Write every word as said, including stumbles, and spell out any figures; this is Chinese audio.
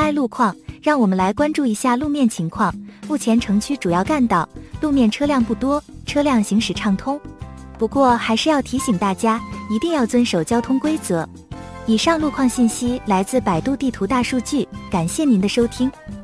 拍路况，让我们来关注一下路面情况。目前城区主要干道路面车辆不多，车辆行驶畅通。不过还是要提醒大家，一定要遵守交通规则。以上路况信息来自百度地图大数据，感谢您的收听。